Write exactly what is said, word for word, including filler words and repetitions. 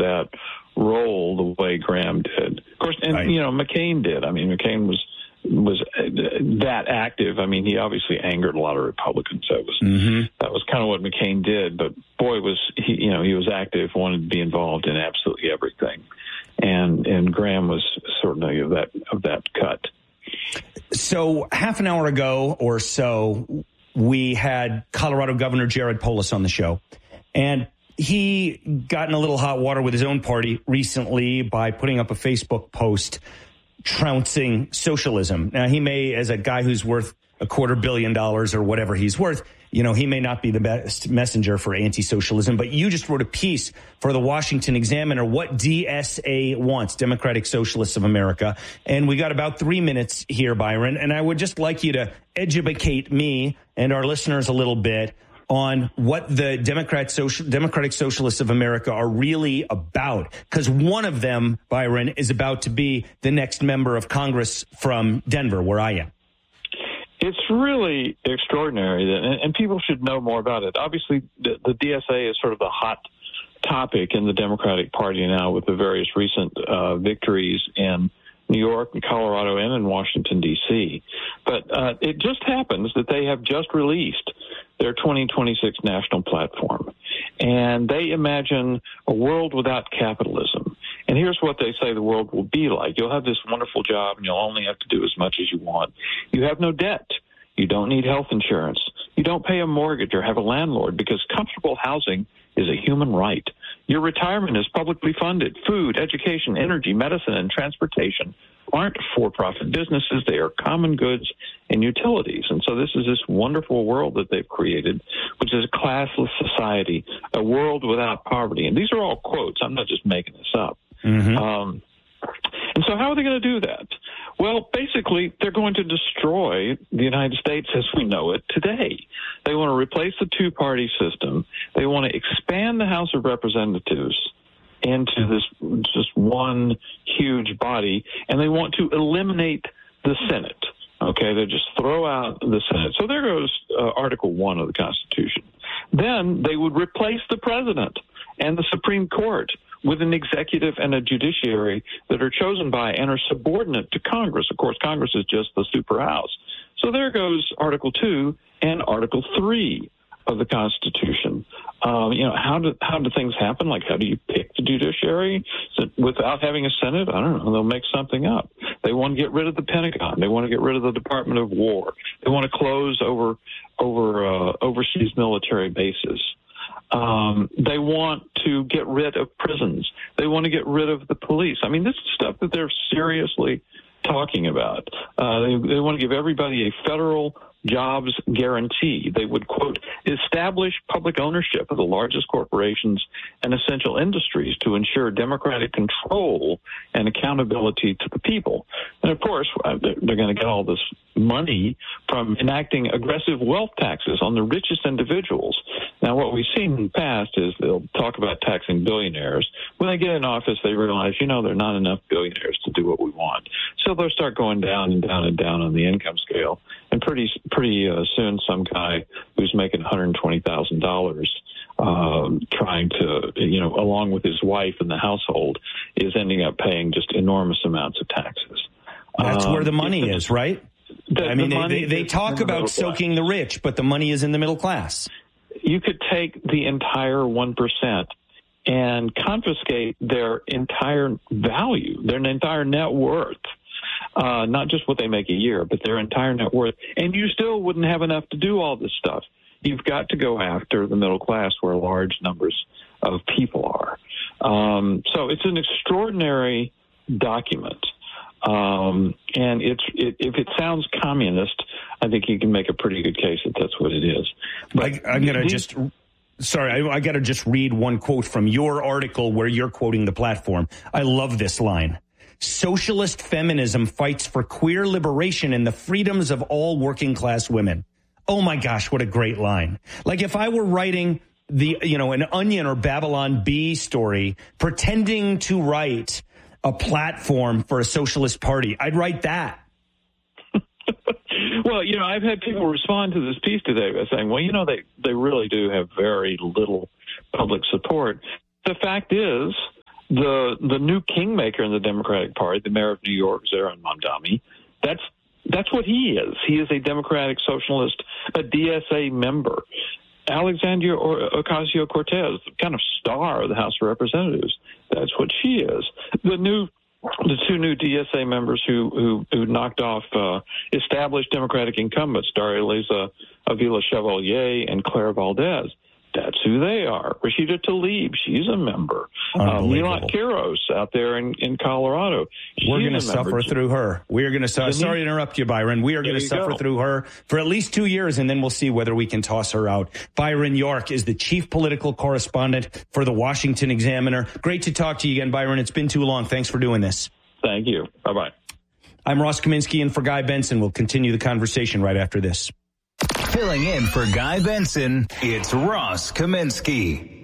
that role the way Graham did. Of course, and, right. you know, McCain did. I mean, McCain was was that active. I mean, he obviously angered a lot of Republicans. That was mm-hmm. that was kind of what McCain did. But boy, was he, you know, he was active, wanted to be involved in absolutely everything. And and Graham was certainly of that of that cut. So half an hour ago or so, we had Colorado Governor Jared Polis on the show, and he got in a little hot water with his own party recently by putting up a Facebook post trouncing socialism. Now, he may, as a guy who's worth a quarter billion dollars or whatever he's worth, you know, he may not be the best messenger for anti-socialism, but you just wrote a piece for the Washington Examiner, what D S A wants, Democratic Socialists of America. And we got about three minutes here, Byron, and I would just like you to educate me and our listeners a little bit on what the Democrat Social, Democratic Socialists of America are really about. Because one of them, Byron, is about to be the next member of Congress from Denver, where I am. It's really extraordinary, that, and, and people should know more about it. Obviously, the, the D S A is sort of the hot topic in the Democratic Party now with the various recent uh, victories in New York and Colorado and in Washington, D C. But uh, it just happens that they have just released their twenty twenty-six national platform. And they imagine a world without capitalism. And here's what they say the world will be like. You'll have this wonderful job, and you'll only have to do as much as you want. You have no debt. You don't need health insurance. You don't pay a mortgage or have a landlord, because comfortable housing is a human right. Your retirement is publicly funded. Food, education, energy, medicine, and transportation aren't for-profit businesses. They are common goods and utilities. And so this is this wonderful world that they've created, which is a classless society, a world without poverty. And these are all quotes. I'm not just making this up. Mm-hmm. Um, and so how are they going to do that? Well, basically, they're going to destroy the United States as we know it today. They want to replace the two-party system. They want to expand the House of Representatives into this just one huge body, and they want to eliminate the Senate. Okay, they just throw out the Senate. So there goes uh, Article one of the Constitution. Then they would replace the president and the Supreme Court with an executive and a judiciary that are chosen by and are subordinate to Congress. Of course, Congress is just the super House. So there goes Article two and Article three of the Constitution. Um, you know, how do how do things happen? Like, how do you pick the judiciary so without having a Senate? I don't know. They'll make something up. They want to get rid of the Pentagon. They want to get rid of the Department of War. They want to close over over uh, overseas military bases. Um, they want to get rid of prisons. They want to get rid of the police. I mean, this is stuff that they're seriously talking about. Uh, they, they want to give everybody a federal jobs guarantee. They would, quote, establish public ownership of the largest corporations and essential industries to ensure democratic control and accountability to the people. And, of course, they're, they're going to get all this money from enacting aggressive wealth taxes on the richest individuals. Now, what we've seen in the past is they'll talk about taxing billionaires. When they get in office, they realize, you know, there are not enough billionaires to do what we want. So they'll start going down and down and down on the income scale. And pretty pretty uh, soon, some guy who's making one hundred twenty thousand dollars um, trying to, you know, along with his wife and the household, is ending up paying just enormous amounts of taxes. That's um, where the money it, is, right? The, I mean, the they, they, they talk about soaking the rich, but the money is in the middle class. You could take the entire one percent and confiscate their entire value, their entire net worth. Uh, not just what they make a year, but their entire net worth. And you still wouldn't have enough to do all this stuff. You've got to go after the middle class where large numbers of people are. Um, so it's an extraordinary document. Um, and it's, it, if it sounds communist, I think you can make a pretty good case that that's what it is. But I, I'm going to just... Sorry, I, I got to just read one quote from your article where you're quoting the platform. I love this line. Socialist feminism fights for queer liberation and the freedoms of all working class women. Oh my gosh, what a great line. Like if I were writing the, you know, an Onion or Babylon Bee story, pretending to write a platform for a socialist party, I'd write that. Well, you know, I've had people respond to this piece today by saying, well, you know, they, they really do have very little public support. The fact is, the the new kingmaker in the Democratic Party, the mayor of New York, Zohran Mamdani, that's that's what he is. He is a Democratic Socialist, a D S A member. Alexandria Ocasio-Cortez, the kind of star of the House of Representatives, that's what she is. The new The two new D S A members who who, who knocked off uh, established Democratic incumbents, Darya Avila Chevalier and Claire Valdez. That's who they are. Rashida Tlaib, she's a member. Uh, Milan Kiros out there in, in Colorado. We're going to suffer through her. We are going to suffer. Sorry to interrupt you, Byron. We are going to suffer go. through her for at least two years, and then we'll see whether we can toss her out. Byron York is the chief political correspondent for the Washington Examiner. Great to talk to you again, Byron. It's been too long. Thanks for doing this. Thank you. Bye-bye. I'm Ross Kaminsky, and for Guy Benson, we'll continue the conversation right after this. Filling in for Guy Benson, it's Ross Kaminsky.